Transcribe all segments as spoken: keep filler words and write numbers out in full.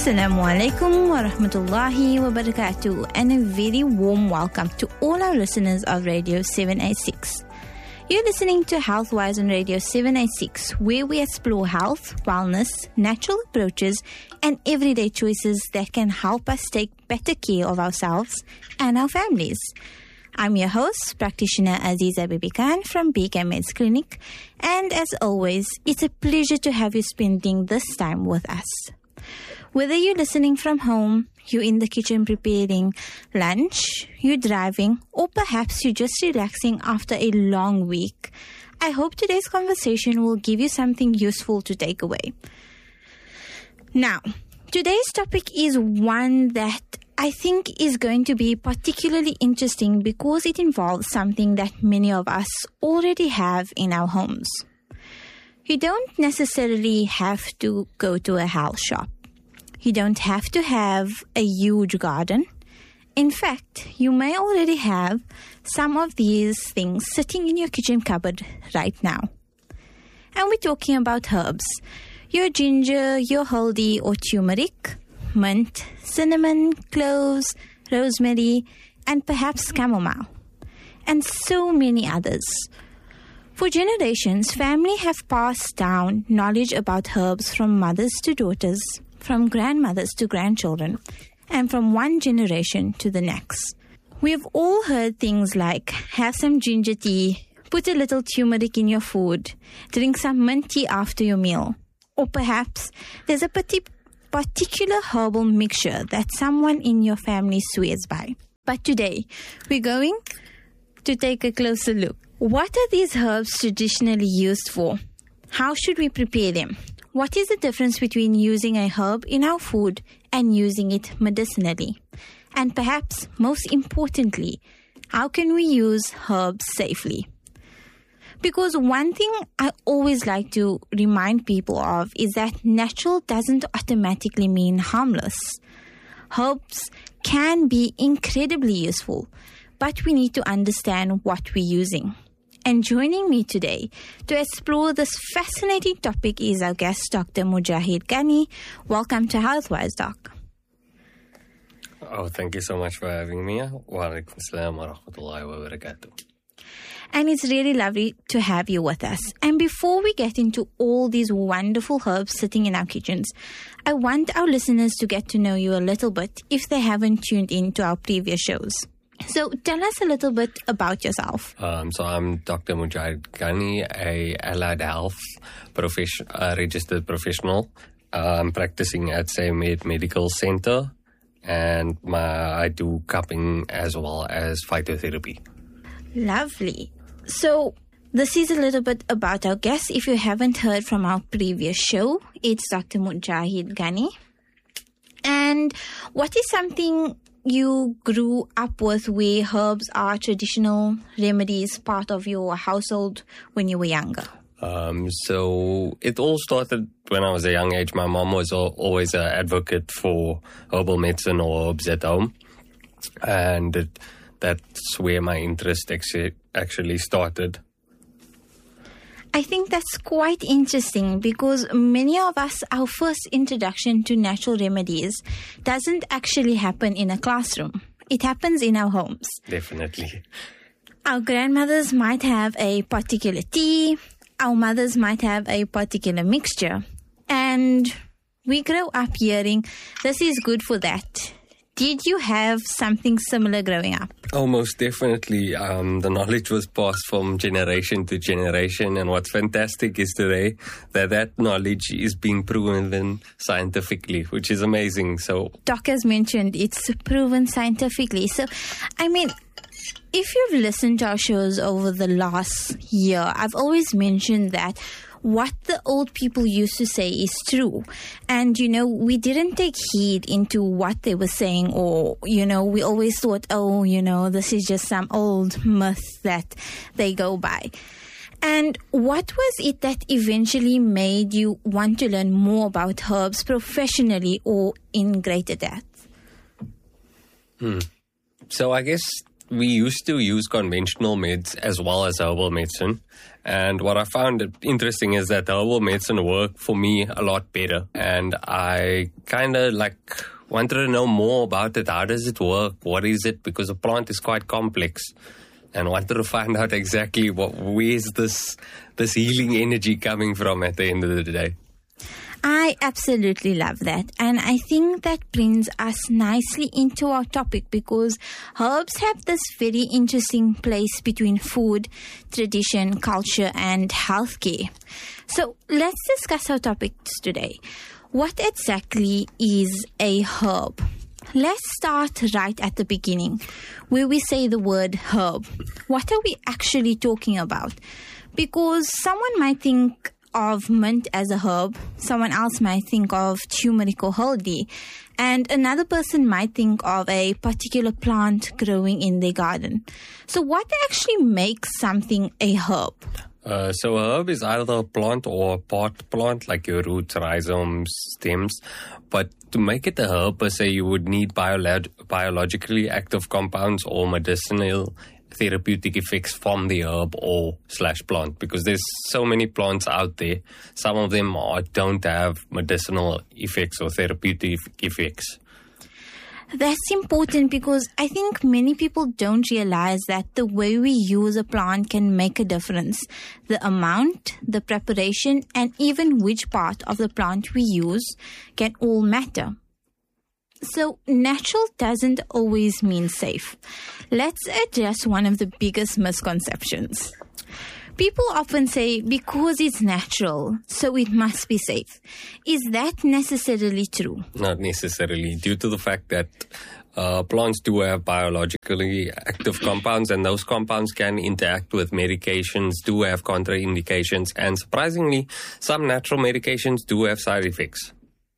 Assalamu alaikum wa rahmatullahi wa barakatuh, and a very warm welcome to all our listeners of Radio seven eighty-six. You're listening to Healthwise on Radio seven eighty-six, where we explore health, wellness, natural approaches, and everyday choices that can help us take better care of ourselves and our families. I'm your host, practitioner Aziza Bibi Khan from B K Meds Clinic, and as always, it's a pleasure to have you spending this time with us. Whether you're listening from home, you're in the kitchen preparing lunch, you're driving, or perhaps you're just relaxing after a long week, I hope today's conversation will give you something useful to take away. Now, today's topic is one that I think is going to be particularly interesting because it involves something that many of us already have in our homes. You don't necessarily have to go to a health shop. You don't have to have a huge garden. In fact, you may already have some of these things sitting in your kitchen cupboard right now. And we're talking about herbs. Your ginger, your haldi or turmeric, mint, cinnamon, cloves, rosemary, and perhaps chamomile, and so many others. For generations, families have passed down knowledge about herbs from mothers to daughters, from grandmothers to grandchildren, and from one generation to the next. We've all heard things like have some ginger tea, put a little turmeric in your food, drink some mint tea after your meal, or perhaps there's a partic- particular herbal mixture that someone in your family swears by. But today, we're going to take a closer look. What are these herbs traditionally used for? How should we prepare them? What is the difference between using a herb in our food and using it medicinally? And perhaps most importantly, how can we use herbs safely? Because one thing I always like to remind people of is that natural doesn't automatically mean harmless. Herbs can be incredibly useful, but we need to understand what we're using. And joining me today to explore this fascinating topic is our guest, Doctor Mujahid Ghani. Welcome to Healthwise, Doc. Oh, thank you so much for having me. Wa alaikum assalam wa rahmatullahi wa barakatuh. And it's really lovely to have you with us. And before we get into all these wonderful herbs sitting in our kitchens, I want our listeners to get to know you a little bit if they haven't tuned in to our previous shows. So tell us a little bit about yourself. Um, so I'm Doctor Mujahid Ghani, a allied health profession, uh, registered professional. Uh, I'm practicing at Saymed Medical Center, and my, I do cupping as well as phytotherapy. Lovely. So this is a little bit about our guest. If you haven't heard from our previous show, it's Doctor Mujahid Ghani. And what is something you grew up with where herbs are traditional remedies, part of your household when you were younger? Um, so it all started when I was a young age. My mom was al- always an advocate for herbal medicine or herbs at home. And it, that's where my interest actually, actually started. I think that's quite interesting because many of us, our first introduction to natural remedies doesn't actually happen in a classroom. It happens in our homes. Definitely. Our grandmothers might have a particular tea. Our mothers might have a particular mixture. And we grow up hearing, this is good for that. Did you have something similar growing up? Oh, most definitely. Um, the knowledge was passed from generation to generation. And what's fantastic is today that that knowledge is being proven scientifically, which is amazing. So, Doc has mentioned it's proven scientifically. So, I mean, if you've listened to our shows over the last year, I've always mentioned that what the old people used to say is true. And, you know, we didn't take heed into what they were saying, or, you know, we always thought, oh, you know, this is just some old myth that they go by. And what was it that eventually made you want to learn more about herbs professionally or in greater depth? Hmm. So I guess we used to use conventional meds as well as herbal medicine. And what I found interesting is that herbal medicine worked for me a lot better. And I kind of like wanted to know more about it. How does it work? What is it? Because the plant is quite complex. And wanted to find out exactly what where's this this healing energy coming from at the end of the day. I absolutely love that. And I think that brings us nicely into our topic, because herbs have this very interesting place between food, tradition, culture, and healthcare. So let's discuss our topics today. What exactly is a herb? Let's start right at the beginning, where we say the word herb. What are we actually talking about? Because someone might think of mint as a herb, someone else might think of turmeric or haldi, and another person might think of a particular plant growing in their garden. So what actually makes something a herb? Uh, so a herb is either a plant or a pot plant, like your roots, rhizomes, stems. But to make it a herb per se, you would need biolog- biologically active compounds or medicinal therapeutic effects from the herb or slash plant, because there's so many plants out there. Some of them are, don't have medicinal effects or therapeutic effects. That's important, because I think many people don't realize that the way we use a plant can make a difference. The amount, the preparation, and even which part of the plant we use can all matter. So natural doesn't always mean safe. Let's address one of the biggest misconceptions. People often say, because it's natural, so it must be safe. Is that necessarily true? Not necessarily, due to the fact that uh, plants do have biologically active compounds, and those compounds can interact with medications, do have contraindications, and surprisingly, some natural medications do have side effects.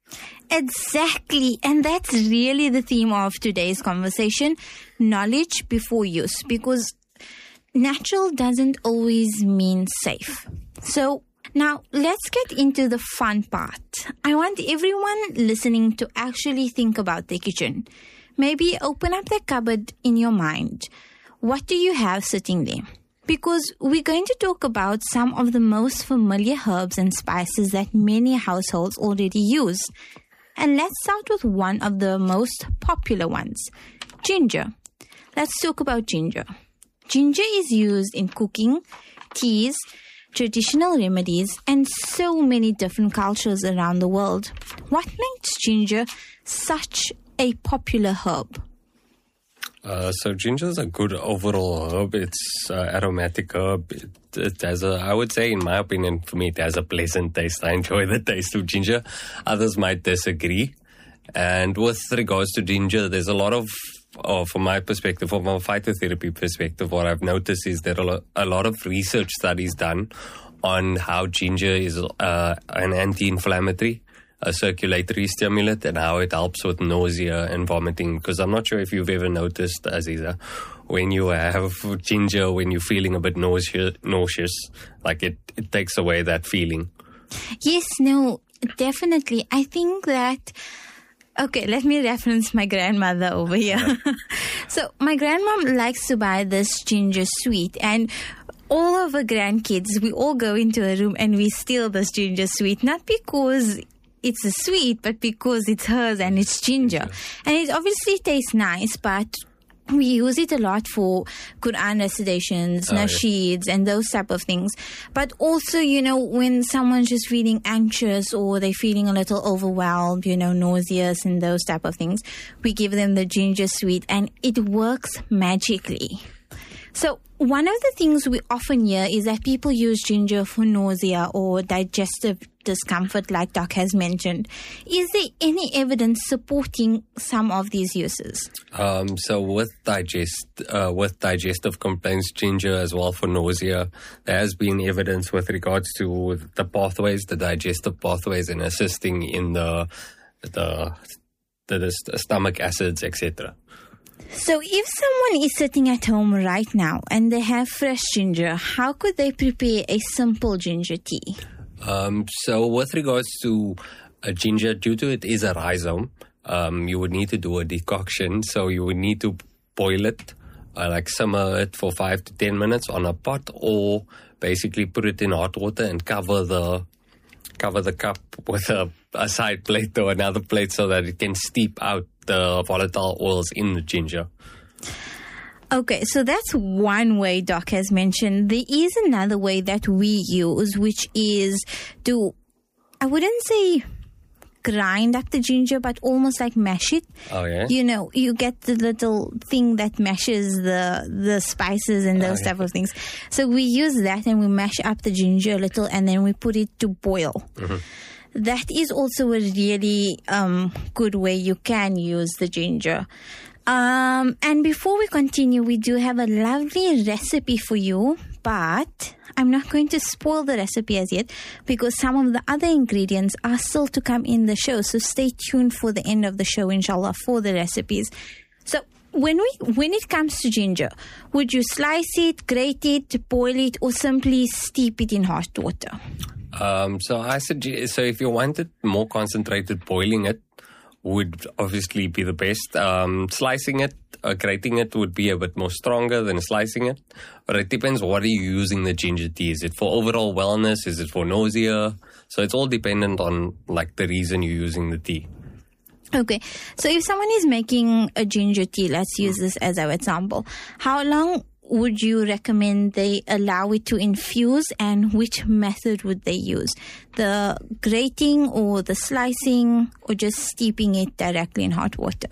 Exactly. And that's really the theme of today's conversation, knowledge before use, because natural doesn't always mean safe. So now let's get into the fun part. I want everyone listening to actually think about their kitchen. Maybe open up the cupboard in your mind. What do you have sitting there? Because we're going to talk about some of the most familiar herbs and spices that many households already use. And let's start with one of the most popular ones, ginger. Let's talk about ginger. Ginger is used in cooking, teas, traditional remedies, and so many different cultures around the world. What makes ginger such a popular herb? Uh, so ginger is a good overall herb. It's uh, aromatic herb. It, it has a, I would say, in my opinion, for me, it has a pleasant taste. I enjoy the taste of ginger. Others might disagree. And with regards to ginger, there's a lot of, uh, from my perspective, from a phytotherapy perspective, what I've noticed is there are a lot of research studies done on how ginger is uh, an anti-inflammatory, a circulatory stimulant, and how it helps with nausea and vomiting. Because I'm not sure if you've ever noticed, Aziza, when you have ginger, when you're feeling a bit nausea, nauseous, like it, it takes away that feeling. Yes, no, definitely. I think that, okay, let me reference my grandmother over here. Yeah. So my grandmom likes to buy this ginger sweet, and all of her grandkids, we all go into a room and we steal this ginger sweet, not because it's a sweet, but because it's hers and it's ginger. And it obviously tastes nice, but we use it a lot for Quran recitations, oh, nasheeds, yeah. and those type of things. But also, you know, when someone's just feeling anxious or they're feeling a little overwhelmed, you know, nauseous and those type of things, we give them the ginger sweet and it works magically. So one of the things we often hear is that people use ginger for nausea or digestive discomfort, like Doc has mentioned. Is there any evidence supporting some of these uses? Um, so with digest, uh, with digestive complaints, ginger as well for nausea, there has been evidence with regards to the pathways, the digestive pathways, and assisting in the the the, the stomach acids, et cetera. So if someone is sitting at home right now and they have fresh ginger, how could they prepare a simple ginger tea? Um, so with regards to a ginger, due to it is a rhizome, um, you would need to do a decoction. So you would need to boil it uh, like simmer it for five to ten minutes on a pot, or basically put it in hot water and cover the cover the cup with a, a side plate or another plate so that it can steep out the volatile oils in the ginger. Okay, so that's one way Doc has mentioned. There is another way that we use, which is to, I wouldn't say grind up the ginger, but almost like mash it. Oh, yeah? You know, you get the little thing that mashes the the spices and those oh, type yeah. of things. So we use that and we mash up the ginger a little and then we put it to boil. Mm-hmm. That is also a really um, good way you can use the ginger. Um, and before we continue, we do have a lovely recipe for you, but I'm not going to spoil the recipe as yet because some of the other ingredients are still to come in the show. So stay tuned for the end of the show, inshallah, for the recipes. So when we when it comes to ginger, would you slice it, grate it, boil it, or simply steep it in hot water? Um, so I suggest, so if you wanted more concentrated, boiling it would obviously be the best. Um, slicing it, uh, grating it would be a bit more stronger than slicing it. But it depends, what are you using the ginger tea? Is it for overall wellness? Is it for nausea? So it's all dependent on like the reason you're using the tea. Okay, so if someone is making a ginger tea, let's use this as our example, how long would you recommend they allow it to infuse, and which method would they use? The grating or the slicing, or just steeping it directly in hot water?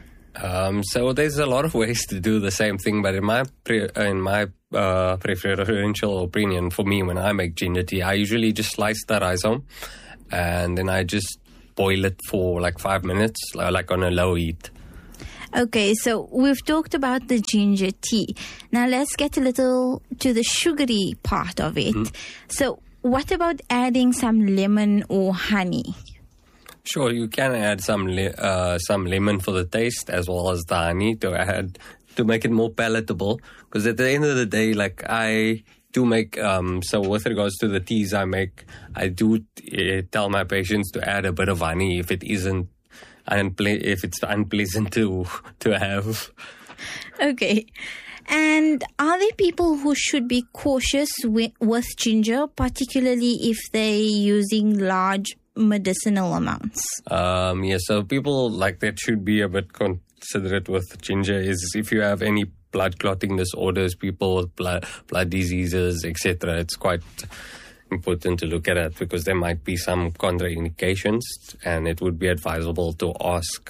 Um, so there's a lot of ways to do the same thing, but in my pre- in my uh, preferential opinion, for me, when I make ginger tea, I usually just slice the rhizome and then I just boil it for like five minutes, like on a low heat. Okay, so we've talked about the ginger tea. Now let's get a little to the sugary part of it. Mm. So what about adding some lemon or honey? Sure, you can add some le- uh, some lemon for the taste, as well as the honey to add to make it more palatable. Because at the end of the day, like I do make, um, so with regards to the teas I make, I do uh, tell my patients to add a bit of honey if it isn't Unple- if it's unpleasant to to have. Okay. And are there people who should be cautious with, with ginger, particularly if they're using large medicinal amounts? Um, yeah, so people like that should be a bit considerate with ginger. Is if you have any blood clotting disorders, people with blood, blood diseases, et cetera, it's quite important to look at it because there might be some contraindications, and it would be advisable to ask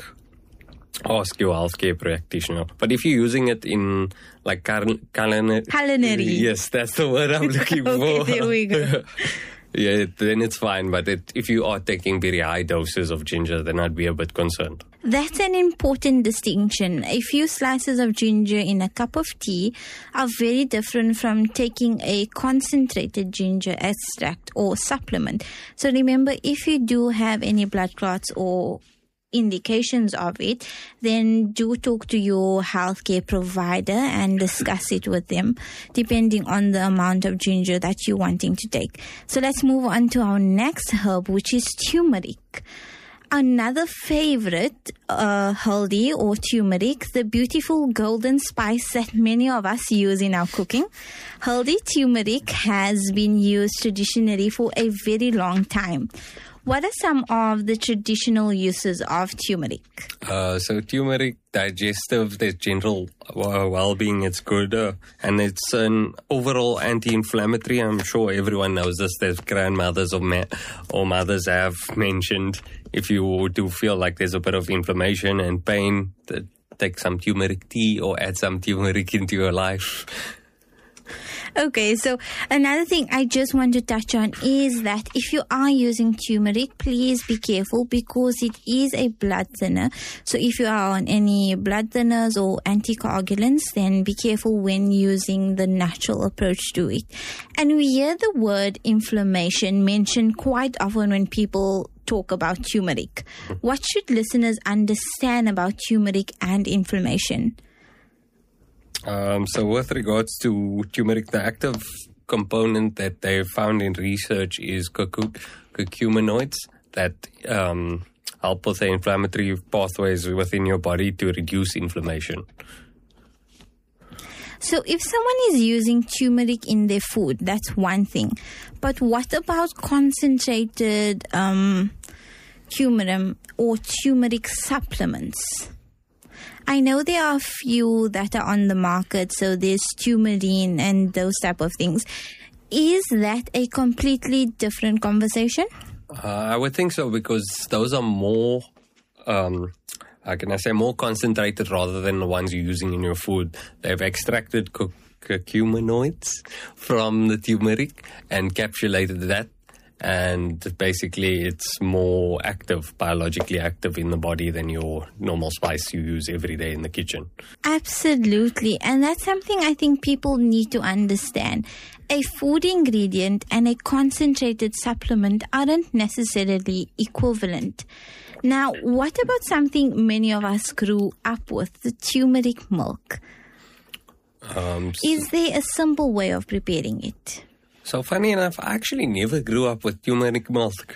ask your healthcare practitioner. But if you're using it in like culinary, culinary, yes, that's the word I'm looking okay, for. There we go. Yeah, then it's fine. But it, if you are taking very high doses of ginger, then I'd be a bit concerned. That's an important distinction. A few slices of ginger in a cup of tea are very different from taking a concentrated ginger extract or supplement. So remember, if you do have any blood clots or indications of it, then do talk to your healthcare provider and discuss it with them, depending on the amount of ginger that you're wanting to take. So let's move on to our next herb, which is turmeric. Another favorite uh, haldi or turmeric, the beautiful golden spice that many of us use in our cooking. Haldi turmeric has been used traditionally for a very long time. What are some of the traditional uses of turmeric? Uh, so turmeric, digestive, the general uh, well-being, it's good. Uh, and it's an overall anti-inflammatory. I'm sure everyone knows this. Their grandmothers or, ma- or mothers have mentioned if you do feel like there's a bit of inflammation and pain, take some turmeric tea or add some turmeric into your life. Okay, so another thing I just want to touch on is that if you are using turmeric, please be careful because it is a blood thinner. So if you are on any blood thinners or anticoagulants, then be careful when using the natural approach to it. And we hear the word inflammation mentioned quite often when people talk about turmeric. What should listeners understand about turmeric and inflammation? Um, so with regards to turmeric, the active component that they found in research is curcu- curcuminoids that um, help with the inflammatory pathways within your body to reduce inflammation. So if someone is using turmeric in their food, that's one thing. But what about concentrated um, turmeric or turmeric supplements? I know there are a few that are on the market, so there's Turmarine and those type of things. Is that a completely different conversation? Uh, I would think so, because those are more, um, how can I say, more concentrated rather than the ones you're using in your food. They've extracted curcuminoids from the turmeric and encapsulated that. And basically, it's more active, biologically active in the body than your normal spice you use every day in the kitchen. Absolutely. And that's something I think people need to understand. A food ingredient and a concentrated supplement aren't necessarily equivalent. Now, what about something many of us grew up with, the turmeric milk? Um, Is there a simple way of preparing it? So funny enough, I actually never grew up with turmeric milk.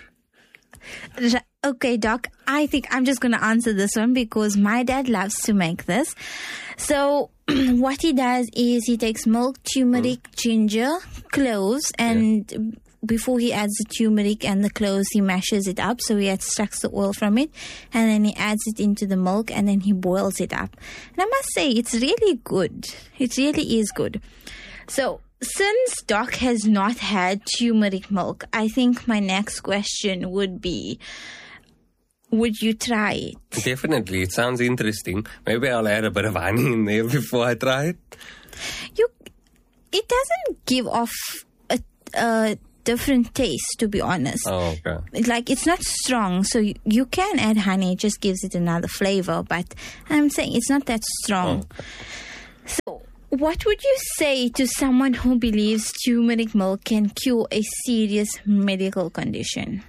Okay, Doc, I think I'm just going to answer this one because my dad loves to make this. So what he does is he takes milk, turmeric, mm. ginger, cloves, and yeah. before he adds the turmeric and the cloves, he mashes it up. So he extracts the oil from it, and then he adds it into the milk, and then he boils it up. And I must say, it's really good. It really is good. So since Doc has not had turmeric milk, I think my next question would be, would you try it? Definitely. It sounds interesting. Maybe I'll add a bit of honey in there before I try it. You, it doesn't give off a, a different taste, to be honest. Oh, okay. Like, it's not strong, so you, you can add honey. It just gives it another flavor. But I'm saying it's not that strong. Oh, okay. So what would you say to someone who believes turmeric milk can cure a serious medical condition?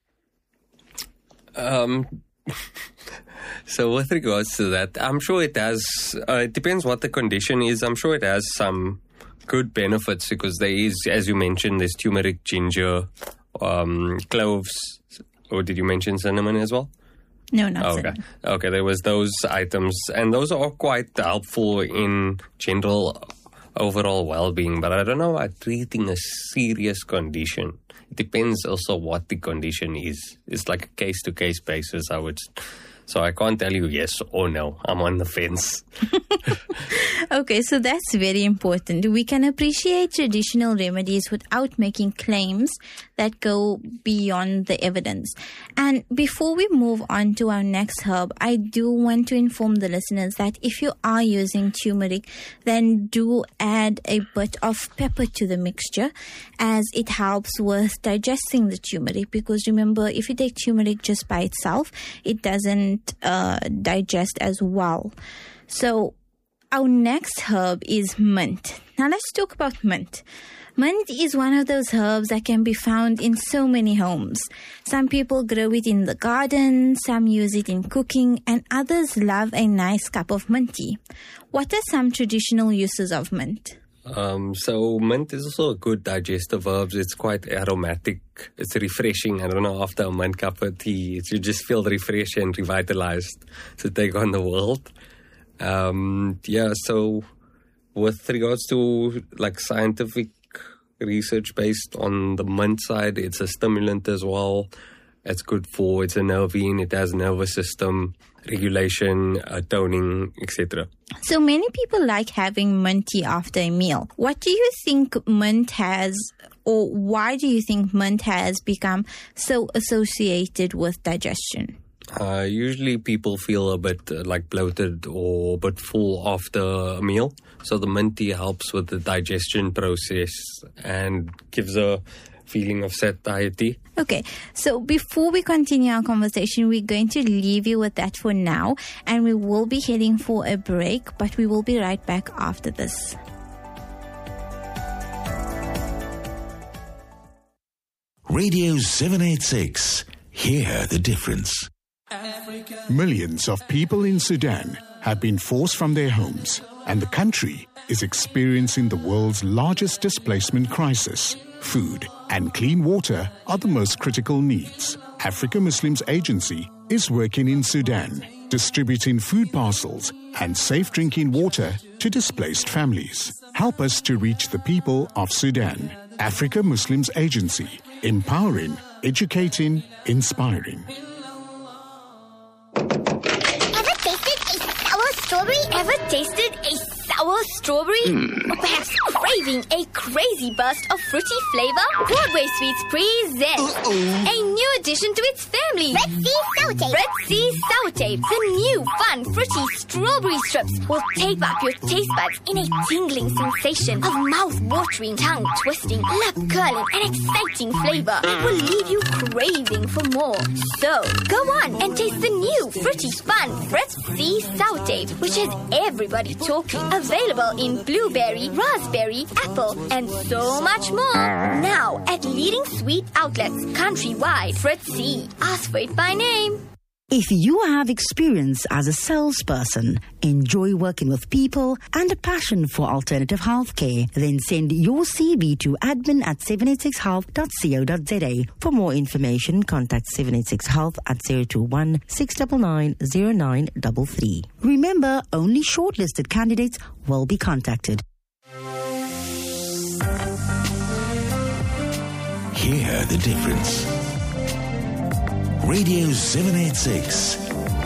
Um, so with regards to that, I'm sure it has, uh, it depends what the condition is. I'm sure it has some good benefits because there is, as you mentioned, there's turmeric, ginger, um, cloves, or did you mention cinnamon as well? No, not okay. cinnamon. Okay, there was those items, and those are quite helpful in general overall well-being, but I don't know about treating a serious condition. It depends also what the condition is. It's like a case-to-case basis, I would. So I can't tell you yes or no. I'm on the fence. Okay, so that's very important. We can appreciate traditional remedies without making claims that go beyond the evidence. And before we move on to our next herb, I do want to inform the listeners that if you are using turmeric, then do add a bit of pepper to the mixture, as it helps with digesting the turmeric. Because remember, if you take turmeric just by itself, it doesn't uh, digest as well. So our next herb is mint. Now let's talk about mint. Mint is one of those herbs that can be found in so many homes. Some people grow it in the garden, some use it in cooking, and others love a nice cup of mint tea. What are some traditional uses of mint? Um, so mint is also a good digestive herb. It's quite aromatic. It's refreshing. I don't know, after a mint cup of tea, you just feel refreshed and revitalized to take on the world. Um, yeah, so with regards to like scientific research based on the mint side, it's a stimulant as well. It's good for, it's a nervine, it has nervous system regulation, uh, toning, et cetera. So many people like having mint tea after a meal. What do you think mint has, or why do you think mint has become so associated with digestion? Uh, usually people feel a bit uh, like bloated or a bit full after a meal. So the mint tea helps with the digestion process and gives a feeling of satiety. Okay, so before we continue our conversation, we're going to leave you with that for now, and we will be heading for a break, but we will be right back after this. Radio seven eighty-six. Hear the difference. Millions of people in Sudan have been forced from their homes, and the country is experiencing the world's largest displacement crisis. Food and clean water are the most critical needs. Africa Muslims Agency is working in Sudan distributing food parcels and safe drinking water to displaced families. Help us to reach the people of Sudan. Africa Muslims Agency, empowering, educating, inspiring. Ever tasted a sour strawberry? Ever tasted a sour strawberry? Mm. Or perhaps craving a crazy burst of fruity flavor? Broadway Sweets present Uh-oh. a new addition to its family. Red Sea Sour Tape. Red Sea Sour Tape. The new fun fruity strawberry strips will tape up your taste buds in a tingling sensation of mouth-watering, tongue-twisting, lip-curling and exciting flavor. It will leave you craving for more. So, go on and taste the new fruity fun Red Sea Sour Tape, which has everybody talking. Available in blueberry, raspberry, apple, and so much more. Now at leading sweet outlets countrywide. Fred C. Ask for it by name. If you have experience as a salesperson, enjoy working with people, and a passion for alternative healthcare, then send your C V to admin at seven eight six health dot co dot za. For more information, contact seven eight six health at zero two one, six nine nine, zero nine three three. Remember, only shortlisted candidates will be contacted. Hear the difference. Radio seven eighty-six.